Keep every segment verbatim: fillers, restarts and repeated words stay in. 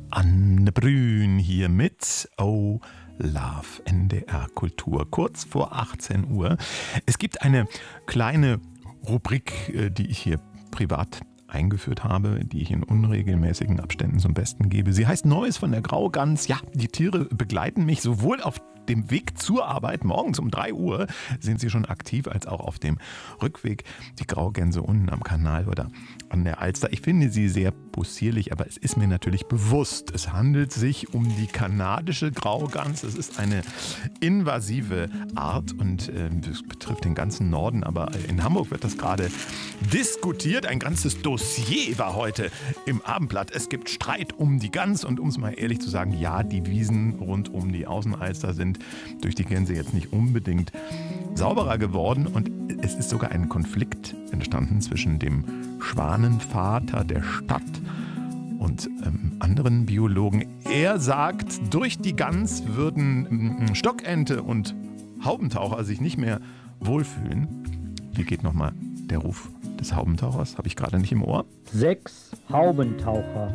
Anne Brün hier mit Oh Love, N D R Kultur, kurz vor achtzehn Uhr. Es gibt eine kleine Rubrik, die ich hier privat eingeführt habe, die ich in unregelmäßigen Abständen zum Besten gebe. Sie heißt Neues von der Graugans. Ja, die Tiere begleiten mich sowohl auf dem Weg zur Arbeit, morgens um drei Uhr sind sie schon aktiv, als auch auf dem Rückweg. Die Graugänse unten am Kanal oder an der Alster. Ich finde sie sehr possierlich, aber es ist mir natürlich bewusst, es handelt sich um die kanadische Graugans. Es ist eine invasive Art und äh, das betrifft den ganzen Norden, aber in Hamburg wird das gerade diskutiert. Ein ganzes Dossier war heute im Abendblatt. Es gibt Streit um die Gans und um es mal ehrlich zu sagen, ja, die Wiesen rund um die Außenalster sind durch die Gänse jetzt nicht unbedingt sauberer geworden und es ist sogar ein Konflikt entstanden zwischen dem Schwanenvater der Stadt und ähm, anderen Biologen. Er sagt, durch die Gans würden ähm, Stockente und Haubentaucher sich nicht mehr wohlfühlen. Wie geht nochmal der Ruf des Haubentauchers? Habe ich gerade nicht im Ohr. Sechs Haubentaucher.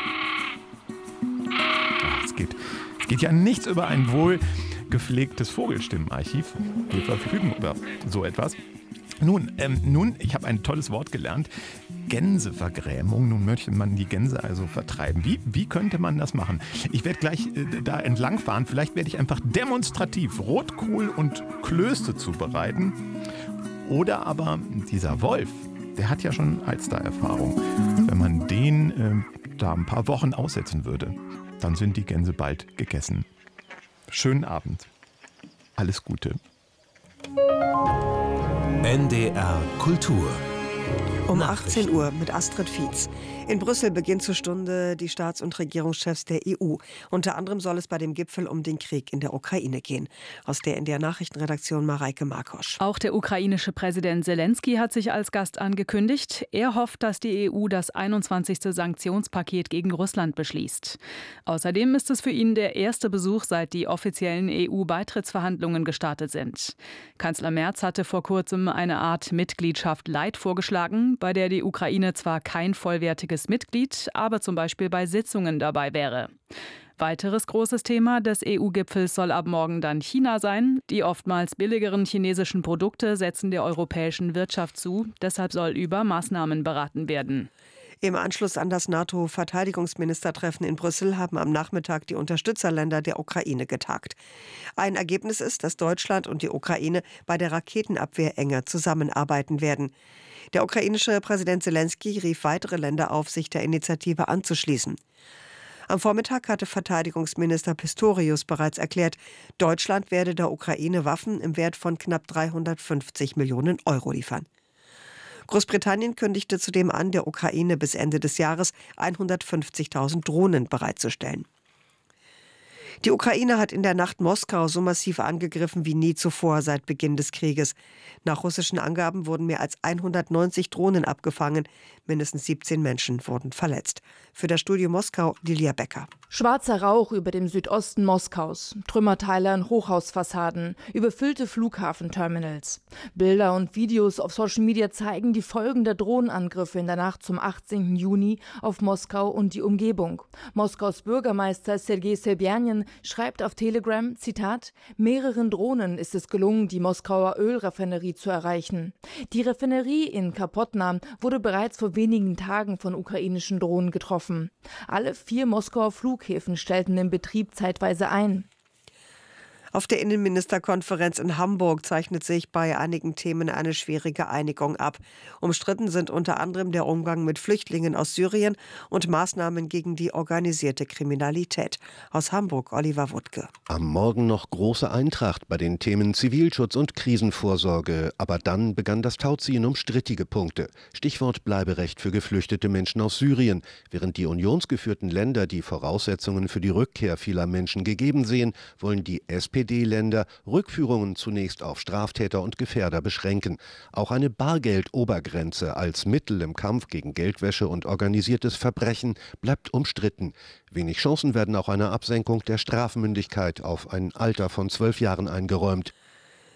Ach, es geht, es geht ja nichts über ein wohl gepflegtes Vogelstimmenarchiv. Wir verfügen über so etwas. Nun, ähm, nun, ich habe ein tolles Wort gelernt. Gänsevergrämung. Nun möchte man die Gänse also vertreiben. Wie, wie könnte man das machen? Ich werde gleich äh, da entlangfahren. Vielleicht werde ich einfach demonstrativ Rotkohl und Klöße zubereiten. Oder aber dieser Wolf, der hat ja schon Alster-Erfahrung. Wenn man den äh, da ein paar Wochen aussetzen würde, dann sind die Gänse bald gegessen. Schönen Abend. Alles Gute. N D R Kultur. Um achtzehn Uhr mit Astrid Fietz. In Brüssel beginnt zur Stunde die Staats- und Regierungschefs der E U. Unter anderem soll es bei dem Gipfel um den Krieg in der Ukraine gehen. Aus der N D R-Nachrichtenredaktion Mareike Markosch. Auch der ukrainische Präsident Selenskyj hat sich als Gast angekündigt. Er hofft, dass die E U das einundzwanzigste Sanktionspaket gegen Russland beschließt. Außerdem ist es für ihn der erste Besuch, seit die offiziellen E U-Beitrittsverhandlungen gestartet sind. Kanzler Merz hatte vor kurzem eine Art Mitgliedschaft Light vorgeschlagen, bei der die Ukraine zwar kein vollwertiges Mitglied, aber zum Beispiel bei Sitzungen dabei wäre. Weiteres großes Thema des E U-Gipfels soll ab morgen dann China sein. Die oftmals billigeren chinesischen Produkte setzen der europäischen Wirtschaft zu. Deshalb soll über Maßnahmen beraten werden. Im Anschluss an das NATO-Verteidigungsministertreffen in Brüssel haben am Nachmittag die Unterstützerländer der Ukraine getagt. Ein Ergebnis ist, dass Deutschland und die Ukraine bei der Raketenabwehr enger zusammenarbeiten werden. Der ukrainische Präsident Selenskyj rief weitere Länder auf, sich der Initiative anzuschließen. Am Vormittag hatte Verteidigungsminister Pistorius bereits erklärt, Deutschland werde der Ukraine Waffen im Wert von knapp dreihundertfünfzig Millionen Euro liefern. Großbritannien kündigte zudem an, der Ukraine bis Ende des Jahres hundertfünfzigtausend Drohnen bereitzustellen. Die Ukraine hat in der Nacht Moskau so massiv angegriffen wie nie zuvor seit Beginn des Krieges. Nach russischen Angaben wurden mehr als hundertneunzig Drohnen abgefangen. Mindestens siebzehn Menschen wurden verletzt. Für das Studio Moskau Lilia Becker. Schwarzer Rauch über dem Südosten Moskaus, Trümmerteile an Hochhausfassaden, überfüllte Flughafenterminals. Bilder und Videos auf Social Media zeigen die Folgen der Drohnenangriffe in der Nacht zum achtzehnten Juni auf Moskau und die Umgebung. Moskaus Bürgermeister Sergei Sobjanin schreibt auf Telegram, Zitat, mehreren Drohnen ist es gelungen, die Moskauer Ölraffinerie zu erreichen. Die Raffinerie in Kapotna wurde bereits vor wenigen Tagen von ukrainischen Drohnen getroffen. Alle vier Moskauer Flughäfen stellten den Betrieb zeitweise ein. Auf der Innenministerkonferenz in Hamburg zeichnet sich bei einigen Themen eine schwierige Einigung ab. Umstritten sind unter anderem der Umgang mit Flüchtlingen aus Syrien und Maßnahmen gegen die organisierte Kriminalität. Aus Hamburg Oliver Wuttke. Am Morgen noch große Eintracht bei den Themen Zivilschutz und Krisenvorsorge. Aber dann begann das Tauziehen um strittige Punkte. Stichwort Bleiberecht für geflüchtete Menschen aus Syrien. Während die unionsgeführten Länder die Voraussetzungen für die Rückkehr vieler Menschen gegeben sehen, wollen die S P D-Länder Rückführungen zunächst auf Straftäter und Gefährder beschränken. Auch eine Bargeldobergrenze als Mittel im Kampf gegen Geldwäsche und organisiertes Verbrechen bleibt umstritten. Wenig Chancen werden auch einer Absenkung der Strafmündigkeit auf ein Alter von zwölf Jahren eingeräumt.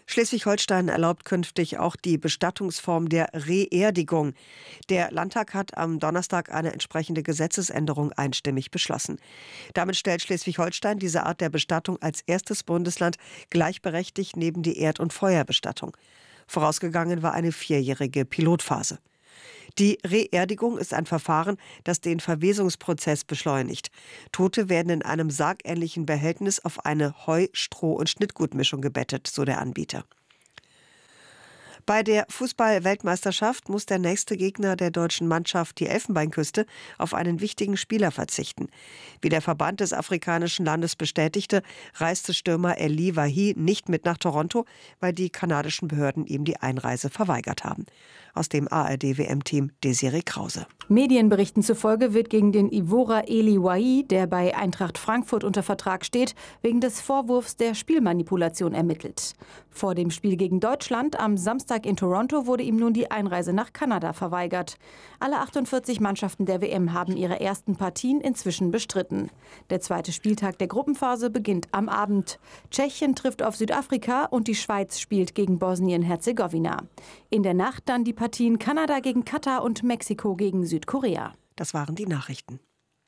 Schleswig-Holstein erlaubt künftig auch die Bestattungsform der Reerdigung. Der Landtag hat am Donnerstag eine entsprechende Gesetzesänderung einstimmig beschlossen. Damit stellt Schleswig-Holstein diese Art der Bestattung als erstes Bundesland gleichberechtigt neben die Erd- und Feuerbestattung. Vorausgegangen war eine vierjährige Pilotphase. Die Reerdigung ist ein Verfahren, das den Verwesungsprozess beschleunigt. Tote werden in einem sargähnlichen Behältnis auf eine Heu-, Stroh- und Schnittgutmischung gebettet, so der Anbieter. Bei der Fußball-Weltmeisterschaft muss der nächste Gegner der deutschen Mannschaft, die Elfenbeinküste, auf einen wichtigen Spieler verzichten. Wie der Verband des afrikanischen Landes bestätigte, reiste Stürmer Eli Wahi nicht mit nach Toronto, weil die kanadischen Behörden ihm die Einreise verweigert haben. Aus dem A R D-W M-Team Desiree Krause. Medienberichten zufolge wird gegen den Ivorer Eli Wahi, der bei Eintracht Frankfurt unter Vertrag steht, wegen des Vorwurfs der Spielmanipulation ermittelt. Vor dem Spiel gegen Deutschland am Samstag in Toronto wurde ihm nun die Einreise nach Kanada verweigert. Alle achtundvierzig Mannschaften der W M haben ihre ersten Partien inzwischen bestritten. Der zweite Spieltag der Gruppenphase beginnt am Abend. Tschechien trifft auf Südafrika und die Schweiz spielt gegen Bosnien-Herzegowina. In der Nacht dann die Partien Kanada gegen Katar und Mexiko gegen Südkorea. Das waren die Nachrichten.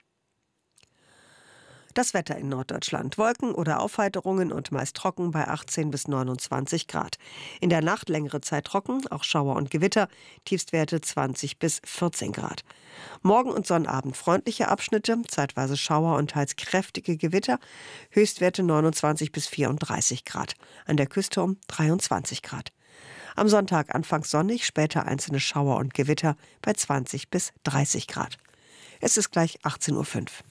Das Wetter in Norddeutschland. Wolken oder Aufheiterungen und meist trocken bei achtzehn bis neunundzwanzig Grad. In der Nacht längere Zeit trocken, auch Schauer und Gewitter, Tiefstwerte zwanzig bis vierzehn Grad. Morgen und Sonnabend freundliche Abschnitte, zeitweise Schauer und teils kräftige Gewitter, Höchstwerte neunundzwanzig bis vierunddreißig Grad. An der Küste um dreiundzwanzig Grad. Am Sonntag anfangs sonnig, später einzelne Schauer und Gewitter bei zwanzig bis dreißig Grad. Es ist gleich achtzehn Uhr fünf.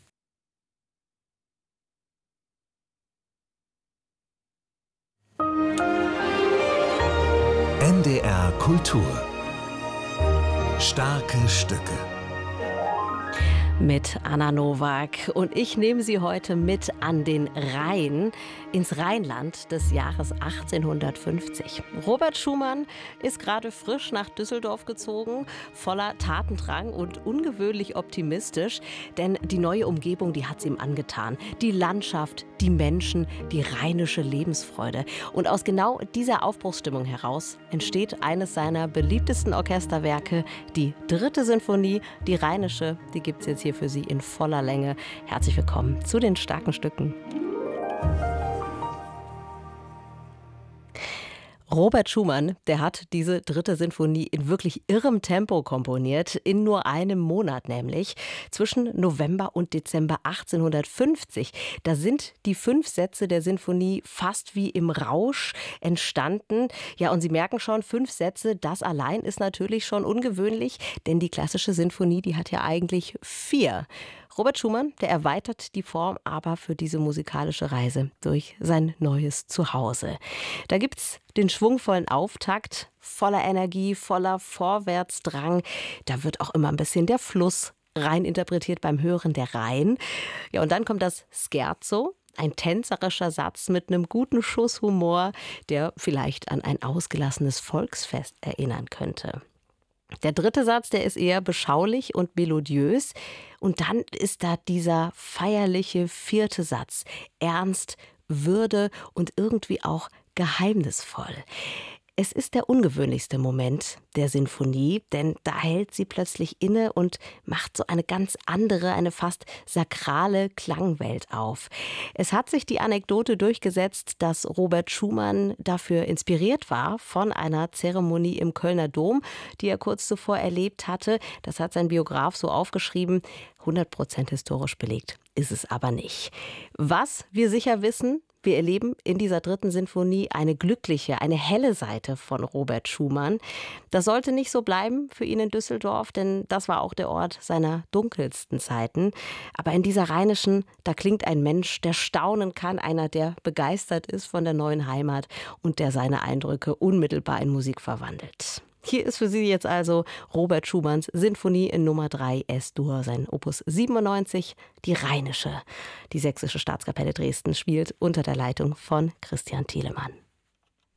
N D R Kultur. Starke Stücke. Mit Anna Nowak. Und ich nehme Sie heute mit an den Rhein, ins Rheinland des Jahres achtzehnhundertfünfzig. Robert Schumann ist gerade frisch nach Düsseldorf gezogen, voller Tatendrang und ungewöhnlich optimistisch. Denn die neue Umgebung, die hat es ihm angetan. Die Landschaft, die Menschen, die rheinische Lebensfreude. Und aus genau dieser Aufbruchsstimmung heraus entsteht eines seiner beliebtesten Orchesterwerke, die dritte Sinfonie, die rheinische. Die gibt es jetzt hier für Sie in voller Länge. Herzlich willkommen zu den starken Stücken. Robert Schumann, der hat diese dritte Sinfonie in wirklich irrem Tempo komponiert, in nur einem Monat nämlich, zwischen November und Dezember achtzehnhundertfünfzig. Da sind die fünf Sätze der Sinfonie fast wie im Rausch entstanden. Ja, und Sie merken schon, fünf Sätze, das allein ist natürlich schon ungewöhnlich, denn die klassische Sinfonie, die hat ja eigentlich vier. Robert Schumann, der erweitert die Form aber für diese musikalische Reise durch sein neues Zuhause. Da gibt's den schwungvollen Auftakt, voller Energie, voller Vorwärtsdrang. Da wird auch immer ein bisschen der Fluss rein interpretiert beim Hören, der Rhein. Ja, und dann kommt das Scherzo. Ein tänzerischer Satz mit einem guten Schuss Humor, der vielleicht an ein ausgelassenes Volksfest erinnern könnte. Der dritte Satz, der ist eher beschaulich und melodiös. Und dann ist da dieser feierliche vierte Satz. Ernst, Würde und irgendwie auch geheimnisvoll. Es ist der ungewöhnlichste Moment der Sinfonie, denn da hält sie plötzlich inne und macht so eine ganz andere, eine fast sakrale Klangwelt auf. Es hat sich die Anekdote durchgesetzt, dass Robert Schumann dafür inspiriert war von einer Zeremonie im Kölner Dom, die er kurz zuvor erlebt hatte. Das hat sein Biograf so aufgeschrieben. hundert Prozent historisch belegt ist es aber nicht. Was wir sicher wissen: Wir erleben in dieser dritten Sinfonie eine glückliche, eine helle Seite von Robert Schumann. Das sollte nicht so bleiben für ihn in Düsseldorf, denn das war auch der Ort seiner dunkelsten Zeiten. Aber in dieser rheinischen, da klingt ein Mensch, der staunen kann, einer, der begeistert ist von der neuen Heimat und der seine Eindrücke unmittelbar in Musik verwandelt. Hier ist für Sie jetzt also Robert Schumanns Sinfonie in Nummer drei S-Dur, sein Opus siebenundneunzig, die Rheinische. Die Sächsische Staatskapelle Dresden spielt unter der Leitung von Christian Thielemann.